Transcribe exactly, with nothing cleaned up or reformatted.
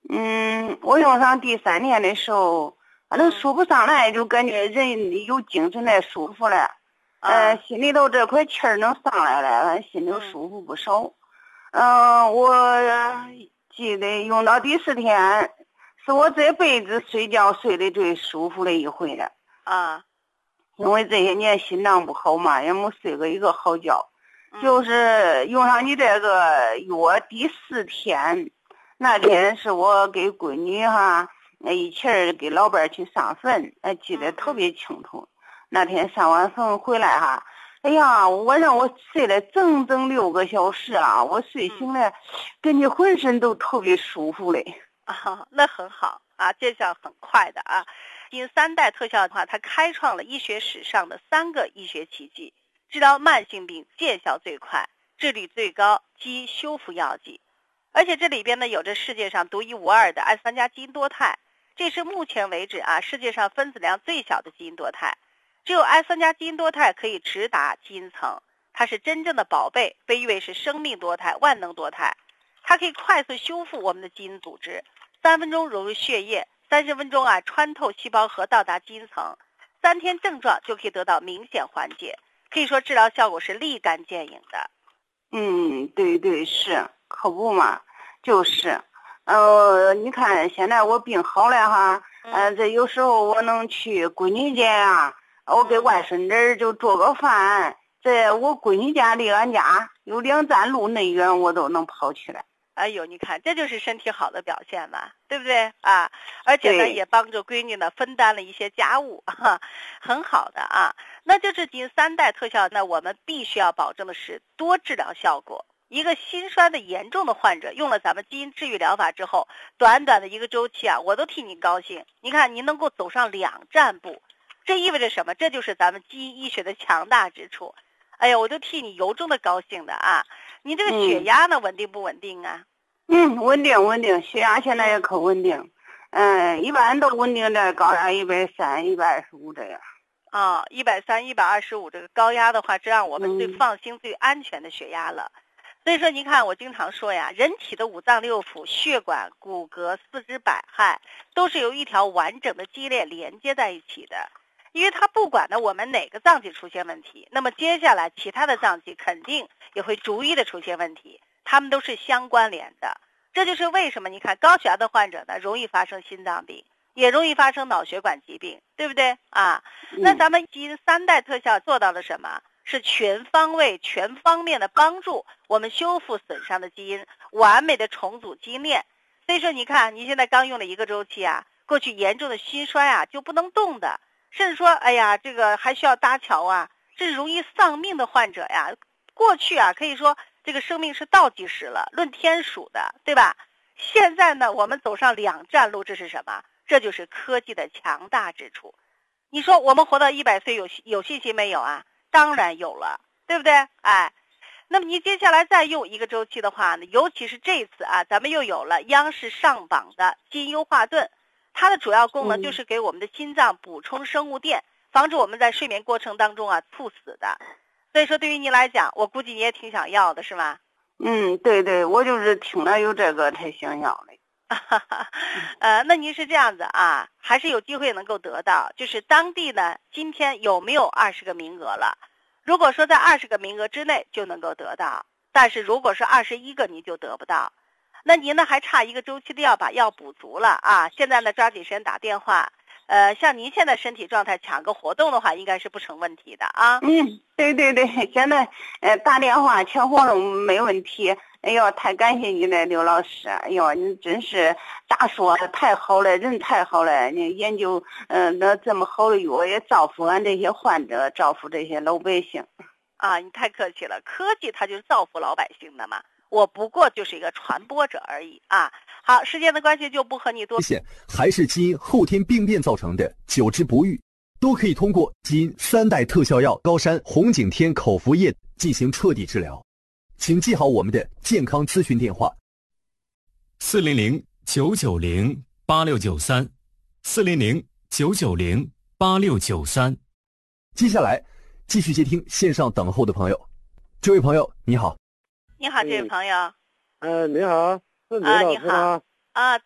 嗯，我用上第三天的时候，反正说不上来，就感觉人有精神来，舒服了。呃，心里头这块气儿能上来了，心里舒服不少。嗯、呃，我记得用到第四天，是我这辈子睡觉睡得最舒服的一回了。 啊， 因为这些年心脏不好嘛，也没睡过一个好觉。嗯、就是用上你这个药第四天，那天是我给闺女哈，一起儿给老伴儿去上坟，呃，记得特别清楚。那天上完坟回来哈，哎呀，我让我睡了整整六个小时啊！我睡醒了，感觉浑身都特别舒服嘞。 啊，那很好啊，见效很快的啊。因三代特效的话，它开创了医学史上的三个医学奇迹，治疗慢性病见效最快，治率最高，基因修复药剂。而且这里边呢，有着世界上独一无二的氨酸加基因多肽，这是目前为止啊世界上分子量最小的基因多肽。只有氨酸加基因多肽可以直达基因层，它是真正的宝贝，被誉为是生命多肽、万能多肽。它可以快速修复我们的基因组织，三分钟融入血液，三十分钟啊穿透细胞核到达基因层，三天症状就可以得到明显缓解，可以说治疗效果是立竿见影的。 嗯，对对是，可不嘛，就是，呃，你看现在我病好了哈，呃，这有时候我能去闺女家啊。我给外孙子就做个饭，这我闺女家离俺家有两站路那远，我都能跑起来。 哎呦，你看这就是身体好的表现嘛，对不对啊？而且呢，也帮助闺女呢分担了一些家务，哈，很好的啊。那就是经三代特效，那我们必须要保证的是多治疗效果。一个心衰的严重的患者用了咱们基因治愈疗法之后，短短的一个周期啊，我都替你高兴。你看，你能够走上两站步。这意味着什么？这就是咱们基因医学的强大之处。哎呀，我都替你由衷的高兴的啊！你这个血压呢，嗯、稳定不稳定啊？ 嗯，稳定稳定，血压现在也可稳定。嗯，一般都稳定在高压一百三、一百二十五这样。 啊、哦，一百三、一百二十五这个高压的话，这让我们最放心、嗯、最安全的血压了。所以说，您看，我经常说呀，人体的五脏六腑、血管、骨骼、四肢百骸，都是由一条完整的基因链连接在一起的。因为它不管呢我们哪个脏器出现问题，那么接下来其他的脏器肯定也会逐一的出现问题，它们都是相关联的。这就是为什么你看高血压的患者呢容易发生心脏病，也容易发生脑血管疾病，对不对啊？那咱们基因三代特效做到了什么？是全方位全方面的帮助我们修复损伤的基因，完美的重组基因链。所以说你看你现在刚用了一个周期啊，过去严重的心衰啊就不能动的，甚至说哎呀这个还需要搭桥啊，这容易丧命的患者呀，过去啊可以说这个生命是倒计时了，论天数的，对吧？现在呢我们走上两站路，这是什么？这就是科技的强大之处。你说我们活到一百岁有有信心没有啊？当然有了，对不对？哎，那么你接下来再用一个周期的话呢，尤其是这次啊，咱们又有了央视上榜的基因优化盾，它的主要功能就是给我们的心脏补充生物电，防止我们在睡眠过程当中啊猝死的。所以说对于你来讲，我估计你也挺想要的是吗？ 嗯，对对，我就是听了有这个才想要的。 呃，那您是这样子啊，还是有机会能够得到，就是当地呢今天有没有二十个名额了？如果说在二十个名额之内就能够得到，但是如果是二十一个你就得不到，那您呢还差一个周期的药把药补足了啊！现在呢抓紧时间打电话，呃，像您现在身体状态抢个活动的话，应该是不成问题的啊。 嗯，对对对，现在呃打电话抢活动没问题。哎呦，太感谢你了，刘老师！哎呦，你真是咋说太好了，人太好了！你研究嗯、呃、那这么好的药，也造福俺这些患者，造福这些老百姓。 啊，你太客气了，科技它就是造福老百姓的嘛，我不过就是一个传播者而已啊。好，时间的关系就不和你多。 还是基因后天病变造成的久治不愈，都可以通过基因三代特效药高山红景天口服液进行彻底治疗。请记好我们的健康咨询电话： 四零零九九零八六九三，四零零九九零八六九三。 接下来继续接听线上等候的朋友。这位朋友你好。 你好，这位朋友。 呃，你好，是刘老师吗？ 啊，